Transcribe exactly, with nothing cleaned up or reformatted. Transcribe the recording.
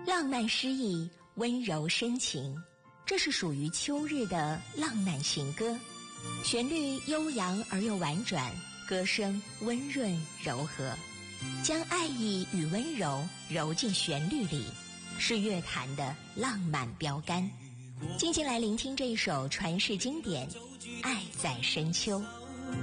浪漫诗意，温柔深情，这是属于秋日的浪漫情歌，旋律悠扬而又婉转，歌声温润柔和，将爱意与温柔揉进旋律里，是乐坛的浪漫标杆。静静来聆听这一首传世经典《爱在深秋》。